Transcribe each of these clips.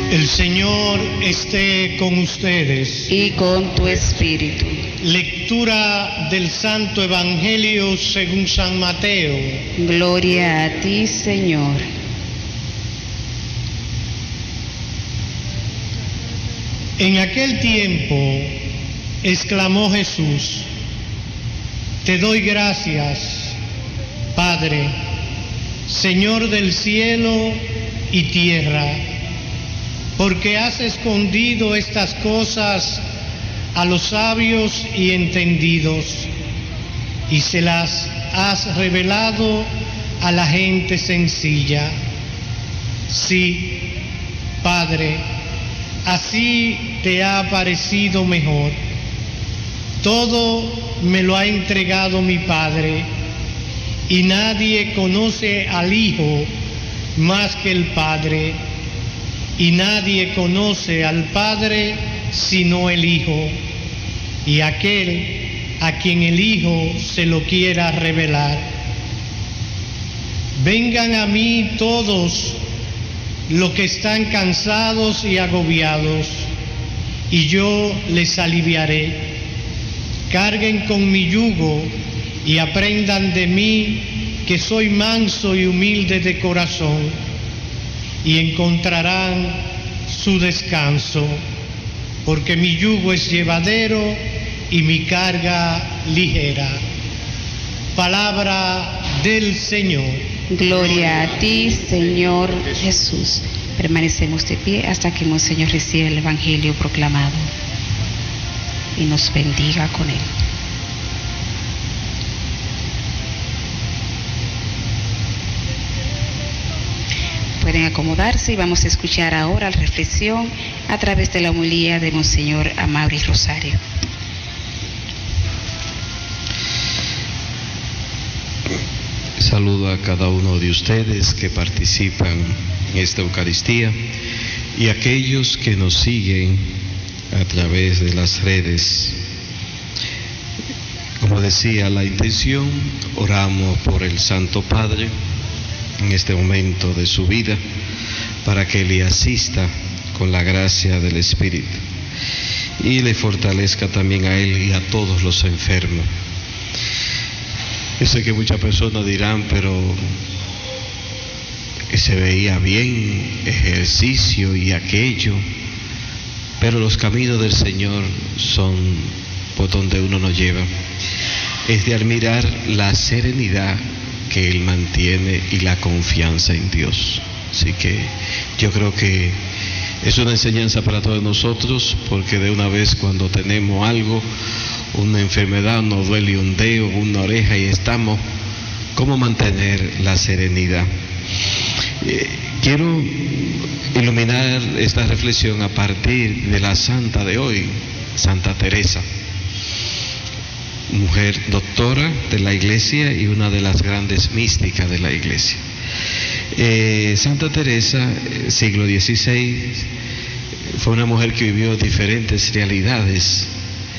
El Señor esté con ustedes. Y con tu espíritu. Lectura del Santo Evangelio según San Mateo. Gloria a ti, Señor. En aquel tiempo exclamó Jesús: Te doy gracias, Padre, Señor del cielo y tierra, porque has escondido estas cosas a los sabios y entendidos, y se las has revelado a la gente sencilla. Sí, Padre, así te ha parecido mejor. Todo me lo ha entregado mi Padre, y nadie conoce al Hijo más que el Padre, y nadie conoce al Padre sino el Hijo, y aquel a quien el Hijo se lo quiera revelar. Vengan a mí todos los que están cansados y agobiados, y yo les aliviaré. Carguen con mi yugo y aprendan de mí, que soy manso y humilde de corazón, y encontrarán su descanso, porque mi yugo es llevadero y mi carga ligera. Palabra del Señor. Gloria a ti, Señor Jesús. Permanecemos de pie hasta que Monseñor reciba el Evangelio proclamado y nos bendiga con él. Pueden acomodarse y vamos a escuchar ahora la reflexión a través de la homilía de Monseñor Amaury Rosario. Saludo a cada uno de ustedes que participan en esta Eucaristía y a aquellos que nos siguen a través de las redes. Como decía, la intención, oramos por el Santo Padre en este momento de su vida, para que le asista con la gracia del Espíritu y le fortalezca también a él y a todos los enfermos. Yo sé que muchas personas dirán, pero se veía bien ejercicio y aquello, pero los caminos del Señor son por donde uno nos lleva. Es de admirar la serenidad que Él mantiene y la confianza en Dios. Así que yo creo que es una enseñanza para todos nosotros, porque de una vez cuando tenemos algo, una enfermedad, nos duele un dedo, una oreja y estamos, ¿cómo mantener la serenidad? Quiero iluminar esta reflexión a partir de la santa de hoy, Santa Teresa, mujer doctora de la Iglesia y una de las grandes místicas de la Iglesia. Santa Teresa, siglo XVI, fue una mujer que vivió diferentes realidades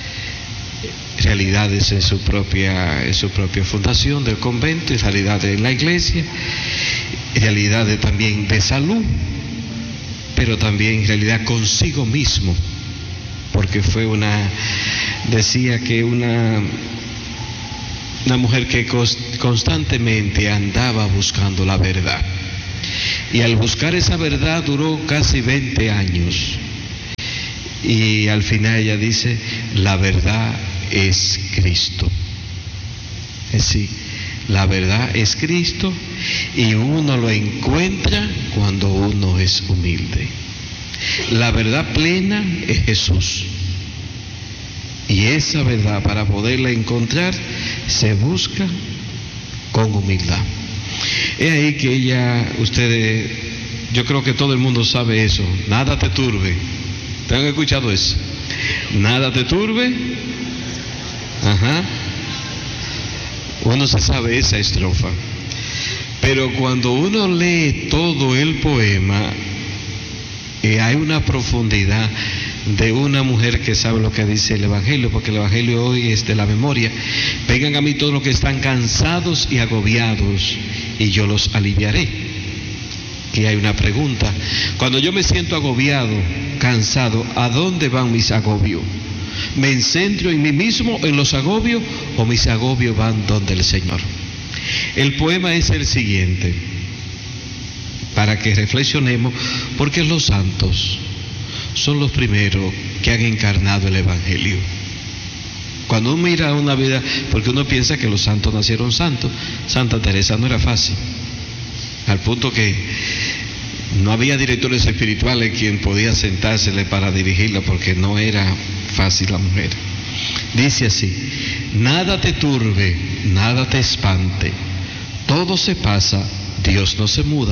en su propia fundación del convento, y realidades en la Iglesia, realidades también de salud, pero también realidad consigo mismo, porque fue decía que una mujer que constantemente andaba buscando la verdad, y al buscar esa verdad duró casi 20 años, y al final ella dice: la verdad es Cristo. Es decir, la verdad es Cristo, y uno lo encuentra cuando uno es humilde. La verdad plena es Jesús, y esa verdad, para poderla encontrar, se busca con humildad. Es ahí que ustedes, yo creo que todo el mundo sabe eso: nada te turbe. ¿Te han escuchado eso? Nada te turbe. Ajá. Uno se sabe esa estrofa, pero cuando uno lee todo el poema, hay una profundidad de una mujer que sabe lo que dice el Evangelio, porque el Evangelio hoy es de la memoria. Vengan a mí todos los que están cansados y agobiados, y yo los aliviaré. aquí hay una pregunta. Cuando yo me siento agobiado, cansado, ¿a dónde van mis agobios? ¿Me centro en mí mismo, en los agobios, o mis agobios van donde el Señor? El poema es el siguiente, para que reflexionemos, porque los santos son los primeros que han encarnado el Evangelio. Cuando uno mira una vida, porque uno piensa que los santos nacieron santos, Santa Teresa no era fácil, al punto que no había directores espirituales quien podía sentársele para dirigirla, porque no era fácil la mujer. Dice así: nada te turbe, nada te espante, todo se pasa, Dios no se muda.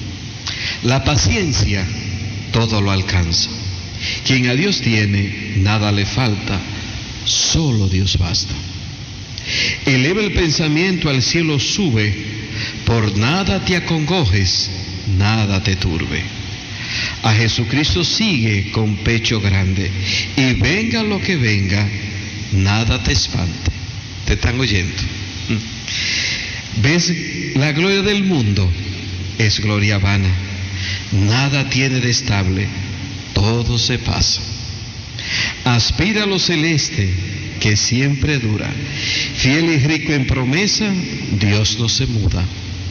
La paciencia todo lo alcanza. Quien a Dios tiene, nada le falta, solo Dios basta. Eleva el pensamiento al cielo, sube, por nada te acongojes, nada te turbe. A Jesucristo sigue con pecho grande, y venga lo que venga, nada te espante. ¿Te están oyendo? ¿Ves? La gloria del mundo es gloria vana, nada tiene de estable, todo se pasa. Aspira a lo celeste, que siempre dura, fiel y rico en promesa, Dios no se muda.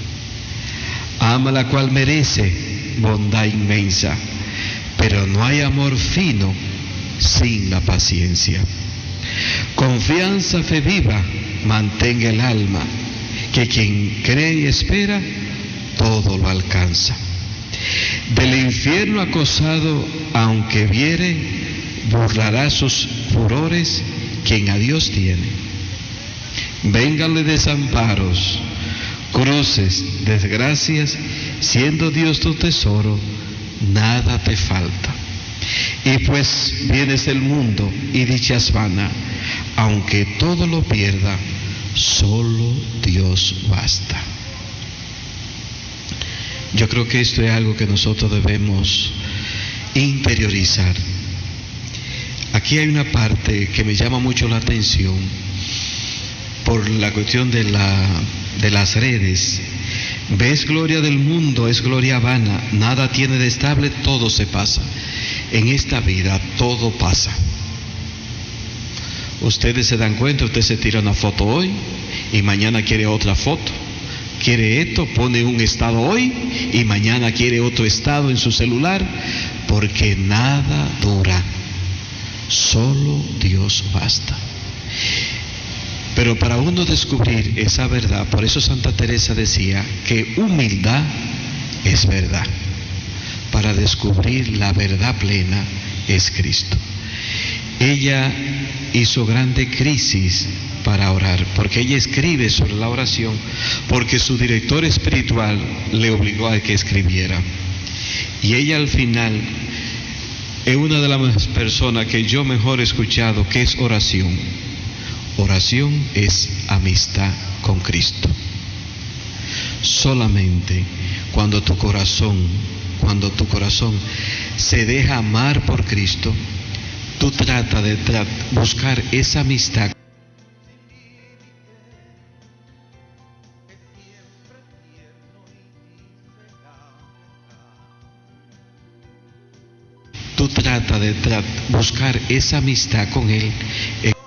Ama la cual merece bondad inmensa, pero no hay amor fino sin la paciencia. Confianza, fe viva, mantenga el alma, que quien cree y espera, todo lo alcanza. Del infierno acosado, aunque viere, burlará sus furores quien a Dios tiene. Vénganle desamparos, cruces, desgracias, siendo Dios tu tesoro, nada te falta. Y pues vienes del mundo y dichas vanas, aunque todo lo pierda, solo Dios basta. Yo creo que esto es algo que nosotros debemos interiorizar. Aquí hay una parte que me llama mucho la atención por la cuestión de las redes. Ves, gloria del mundo es gloria vana, nada tiene de estable, todo se pasa. En esta vida todo pasa. Ustedes se dan cuenta, usted se tira una foto hoy y mañana quiere otra foto. Quiere esto, pone un estado hoy y mañana quiere otro estado en su celular, porque nada dura, solo Dios basta. Pero para uno descubrir esa verdad, por eso Santa Teresa decía que humildad es verdad. Para descubrir la verdad plena es Cristo. Ella hizo grande crisis para orar, porque ella escribe sobre la oración, porque su director espiritual le obligó a que escribiera. Y ella al final es una de las personas que yo mejor he escuchado que es oración. Oración es amistad con Cristo. Solamente cuando tu corazón se deja amar por Cristo, tú tratas de buscar esa amistad. Tú tratas de buscar esa amistad con Él.